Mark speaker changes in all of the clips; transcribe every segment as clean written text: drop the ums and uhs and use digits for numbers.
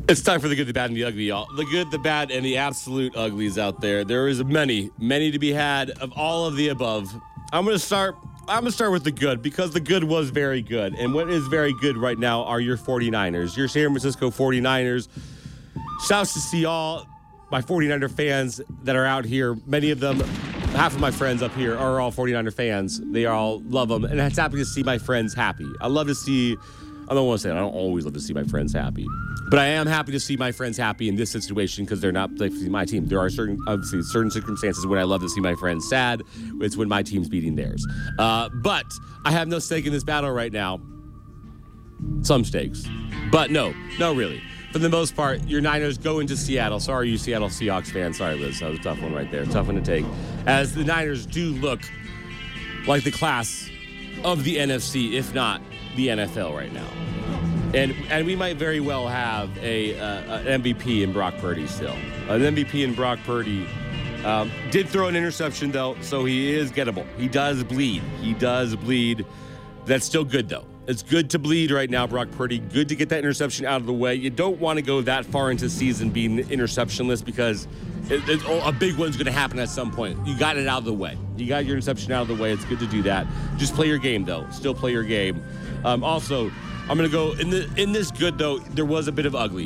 Speaker 1: It's time for the good, the bad, and the ugly, y'all. The good, the bad, and the absolute uglies out there. There is many to be had of all of the above. I'm gonna start with the good because the good was very good. And what is very good right now are your 49ers. Your San Francisco 49ers. Shouts to see all my 49er fans that are out here. Many of them, half of my friends up here are all 49er fans. They all love them. And it's happy to see my friends happy. I don't want to say that. I don't always love to see my friends happy. But I am happy to see my friends happy in this situation because they're not like my team. There are certain circumstances when I love to see my friends sad. It's when my team's beating theirs. But I have no stake in this battle right now. Some stakes. But no, really. For the most part, your Niners go into Seattle. Sorry, you Seattle Seahawks fans. Sorry, Liz. That was a tough one right there. Tough one to take. As the Niners do look like the class of the NFC, if not the NFL right now. And we might very well have an MVP in Brock Purdy still. An MVP in Brock Purdy did throw an interception, though, so he is gettable. He does bleed. That's still good, though. It's good to bleed right now, Brock Purdy. Good to get that interception out of the way. You don't want to go that far into the season being interceptionless because a big one's going to happen at some point. You got it out of the way. You got your interception out of the way. It's good to do that. Just play your game, though. Still play your game. Also, I'm going to go in this good, though, there was a bit of ugly.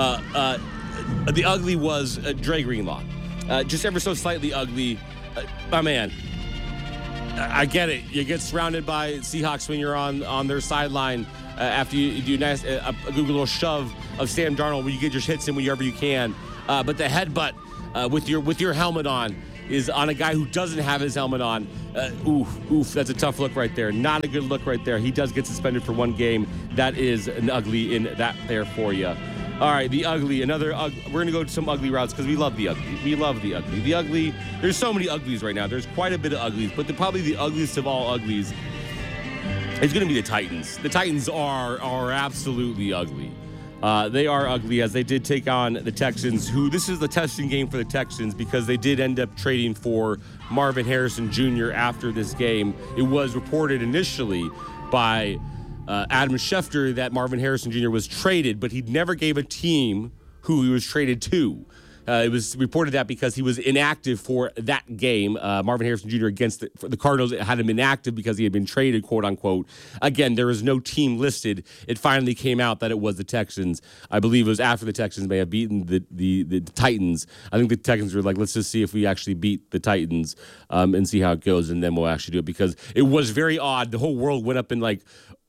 Speaker 1: The ugly was Dre Greenlaw. Just ever so slightly ugly. My man, I get it. You get surrounded by Seahawks when you're on their sideline after you do a good little shove of Sam Darnold where you get your hits in wherever you can. But the headbutt with your helmet on is on a guy who doesn't have his helmet on. Oof, that's a tough look right there. Not a good look right there. He does get suspended for one game. That is an ugly in that there for you. All right, the ugly. We're going to go to some ugly routes because we love the ugly. We love the ugly. The ugly, there's so many uglies right now. There's quite a bit of uglies, but probably the ugliest of all uglies is going to be the Titans. The Titans are absolutely ugly. They are ugly as they did take on the Texans, who this is the testing game for the Texans because they did end up trading for Marvin Harrison Jr. after this game. It was reported initially by Adam Schefter that Marvin Harrison Jr. was traded, but he never gave a team who he was traded to. It was reported that because he was inactive for that game, Marvin Harrison Jr. against the Cardinals had him inactive because he had been traded, quote unquote. Again, there was no team listed. It finally came out that it was the Texans. I believe it was after the Texans may have beaten the Titans. I think the Texans were like, let's just see if we actually beat the Titans and see how it goes, and then we'll actually do it because it was very odd. The whole world went up in like,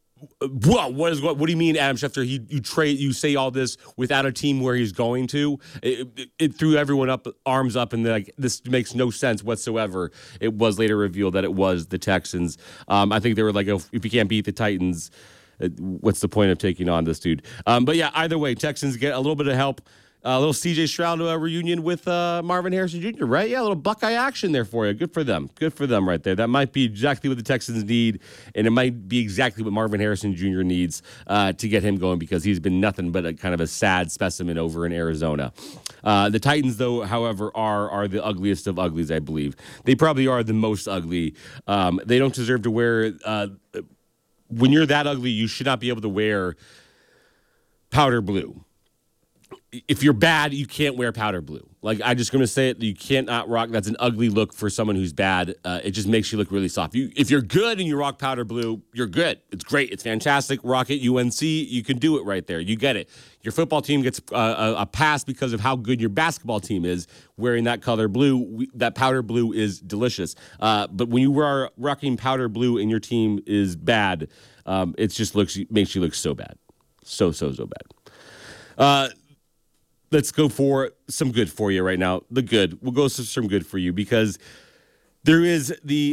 Speaker 1: what do you mean, Adam Schefter? You say all this without a team where he's going to. It threw everyone arms up, and like this makes no sense whatsoever. It was later revealed that it was the Texans. I think they were like, if you can't beat the Titans, what's the point of taking on this dude? But yeah, either way, Texans get a little bit of help. A little C.J. Stroud reunion with Marvin Harrison Jr., right? Yeah, a little Buckeye action there for you. Good for them. Good for them right there. That might be exactly what the Texans need, and it might be exactly what Marvin Harrison Jr. needs to get him going because he's been nothing but a kind of a sad specimen over in Arizona. The Titans, though, however, are the ugliest of uglies, I believe. They probably are the most ugly. They don't deserve to wear when you're that ugly, you should not be able to wear powder blue. If you're bad, you can't wear powder blue. Like, I'm just going to say it. You cannot rock. That's an ugly look for someone who's bad. It just makes you look really soft. If you're good and you rock powder blue, you're good. It's great. It's fantastic. Rock it. UNC, you can do it right there. You get it. Your football team gets a pass because of how good your basketball team is wearing that color blue. That powder blue is delicious. But when you are rocking powder blue and your team is bad, it just makes you look so bad. So bad. Let's go for some good for you right now. The good. We'll go for some good for you because there is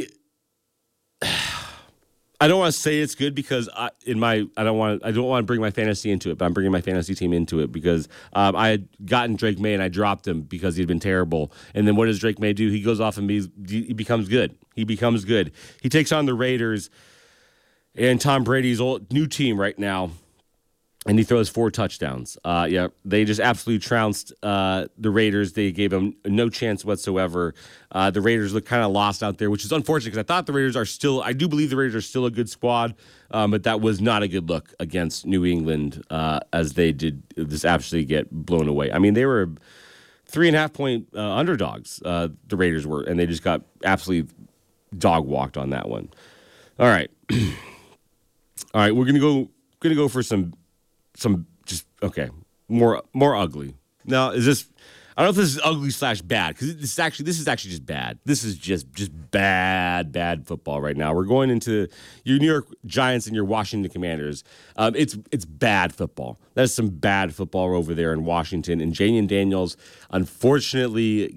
Speaker 1: I don't want to say it's good because I don't want to bring my fantasy into it, but I'm bringing my fantasy team into it because I had gotten Drake May and I dropped him because he'd been terrible. And then what does Drake May do? He goes off and he becomes good. He takes on the Raiders and Tom Brady's old new team right now. and he throws 4 touchdowns. Yeah, they just absolutely trounced the Raiders. They gave them no chance whatsoever. The Raiders look kind of lost out there, which is unfortunate because I thought the Raiders are still, I do believe the Raiders are still a good squad, but that was not a good look against New England as they did just absolutely get blown away. I mean, they were 3.5 point underdogs, the Raiders were, and they just got absolutely dog walked on that one. All right. All right, we're gonna go for some just okay, more ugly. Now, is this? I don't know if this is ugly / bad because this is actually just bad. This is just bad football right now. We're going into your New York Giants and your Washington Commanders. It's bad football. That's some bad football over there in Washington. And Jayden Daniels, unfortunately,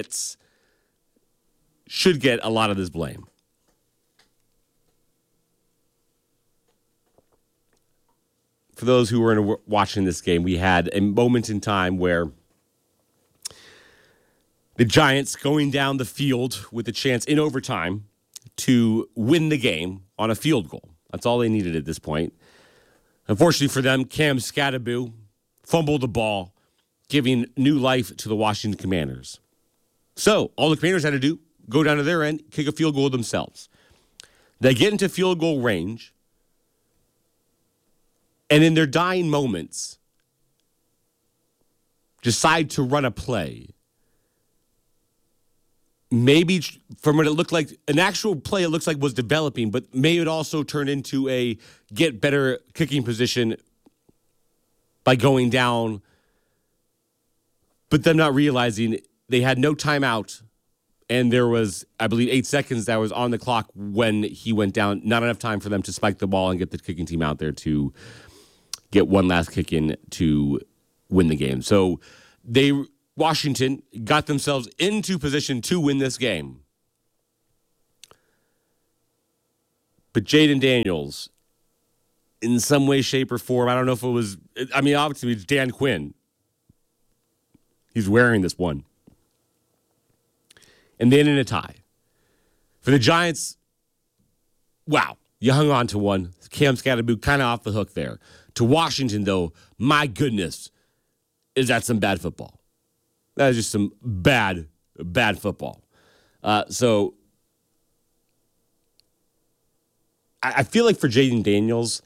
Speaker 1: should get a lot of this blame. For those who were watching this game, we had a moment in time where the Giants going down the field with a chance in overtime to win the game on a field goal. That's all they needed at this point. Unfortunately for them, Cam Skattebo fumbled the ball, giving new life to the Washington Commanders. So all the Commanders had to do, go down to their end, kick a field goal themselves. They get into field goal range. And in their dying moments, decide to run a play. Maybe from what it looked like, an actual play it looks like was developing, but may it also turn into a get better kicking position by going down, but them not realizing they had no timeout. And there was, I believe, 8 seconds that was on the clock when he went down. Not enough time for them to spike the ball and get the kicking team out there to get one last kick in to win the game. So Washington got themselves into position to win this game. But Jayden Daniels, in some way, shape, or form, I don't know if it was, I mean, obviously it's Dan Quinn. He's wearing this one. And then in a tie. For the Giants, wow, you hung on to one. Cam Skattebo kind of off the hook there. To Washington, though, my goodness, is that some bad football. That is just some bad football. So I feel like for Jayden Daniels,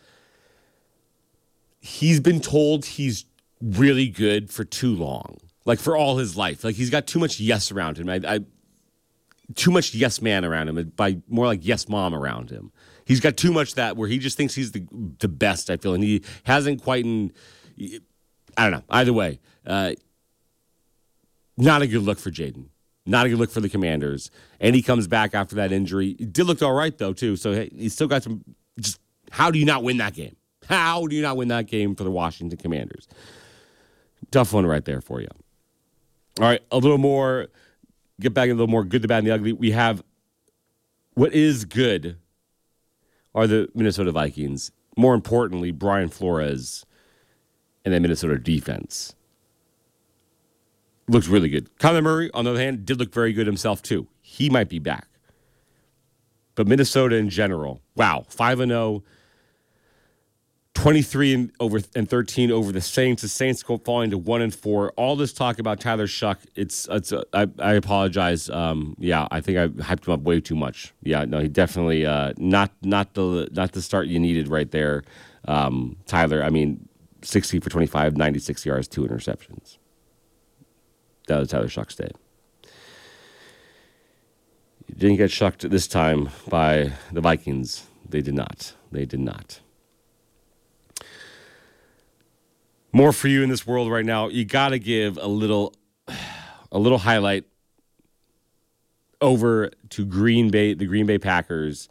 Speaker 1: he's been told he's really good for too long, like for all his life. Like he's got too much yes around him. Too much yes man around him, by more like yes mom around him. He's got too much that where he just thinks he's the best, I feel, and he hasn't quite. I don't know. Either way, not a good look for Jayden. Not a good look for the Commanders. And he comes back after that injury. He did look all right, though, too. So hey, he's still got some. Just how do you not win that game? How do you not win that game for the Washington Commanders? Tough one right there for you. All right, a little more. Get back a little more good, the bad, and the ugly. We have what is good are the Minnesota Vikings. More importantly, Brian Flores and the Minnesota defense. Looks really good. Kyler Murray, on the other hand, did look very good himself, too. He might be back. But Minnesota in general, wow, 5-0, 23-13 over the Saints. The Saints falling to 1-4. All this talk about Tyler Shuck, I apologize. Yeah, I think I hyped him up way too much. Yeah, no, he definitely not the start you needed right there. Tyler, I mean, 60 for 25, 96 yards, 2 interceptions. That was Tyler Shuck's day. He didn't get shucked this time by the Vikings. They did not. They did not. More for you in this world right now. You got to give a little highlight over to Green Bay, the Green Bay Packers,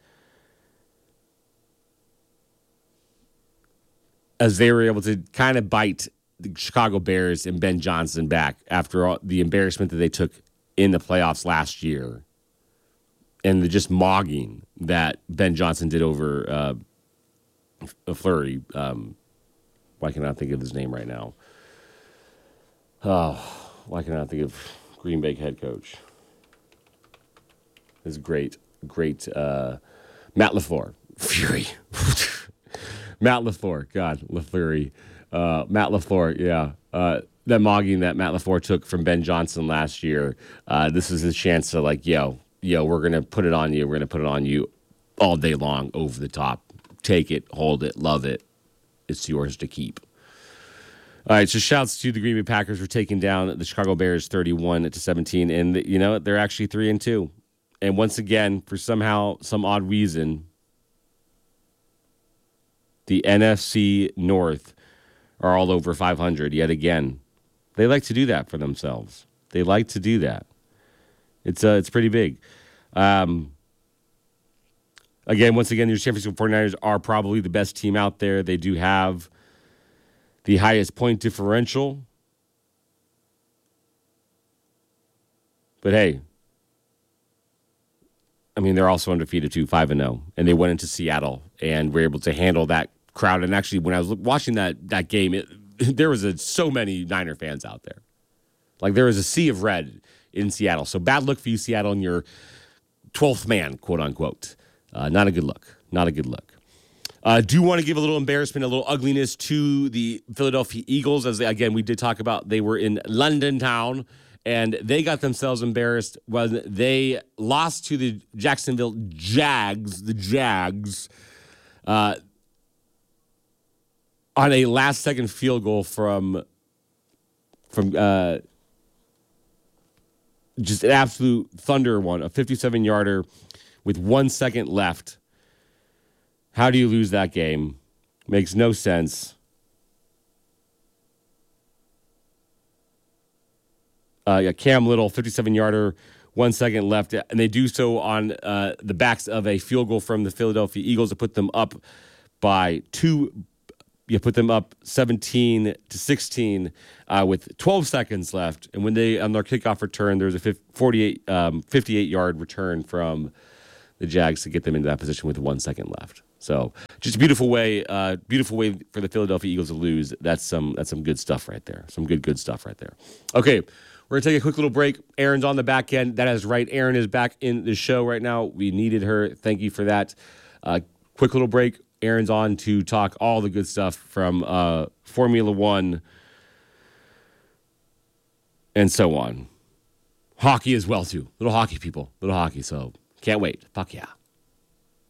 Speaker 1: as they were able to kind of bite the Chicago Bears and Ben Johnson back after all the embarrassment that they took in the playoffs last year, and the just mogging that Ben Johnson did over a Flurry. Why can I not think of his name right now? Oh, why can I not think of Green Bay head coach? His great Matt LaFleur. Fury. Matt LaFleur. God, LaFleury. Matt LaFleur, yeah. That mogging that Matt LaFleur took from Ben Johnson last year. This is his chance to like, we're going to put it on you. We're going to put it on you all day long, over the top. Take it, hold it, love it. It's yours to keep. All right, so shouts to the Green Bay Packers for taking down the Chicago Bears 31-17. And, they're actually 3-2. And once again, for some odd reason, the NFC North are all over 500 yet again. They like to do that for themselves. They like to do that. It's pretty big. Once again, your San Francisco 49ers are probably the best team out there. They do have the highest point differential. But hey, they're also undefeated too, 5-0. And they went into Seattle and were able to handle that crowd. And actually, when I was watching that game, there was so many Niner fans out there. Like, there was a sea of red in Seattle. So bad luck for you, Seattle, and your 12th man, quote unquote. Not a good look. Not a good look. Do want to give a little embarrassment, a little ugliness to the Philadelphia Eagles. As we did talk about, they were in London town, and they got themselves embarrassed when they lost to the Jacksonville Jags, on a last-second field goal from just an absolute thunder one, a 57-yarder with 1 second left. How do you lose that game? Makes no sense. Cam Little, 57-yarder, 1 second left. And they do so on the backs of a field goal from the Philadelphia Eagles to put them up by 2. You put them up 17-16 with 12 seconds left. And when they, on their kickoff return, there was a 58-yard return from the Jags to get them into that position with 1 second left. So just a beautiful way for the Philadelphia Eagles to lose. That's some good stuff right there. Some good stuff right there. Okay, we're going to take a quick little break. Erin's on the back end. That is right. Erin is back in the show right now. We needed her. Thank you for that. Quick little break. Erin's on to talk all the good stuff from Formula One and so on. Hockey as well, too. Little hockey, people. Little hockey. So can't wait. Fuck yeah.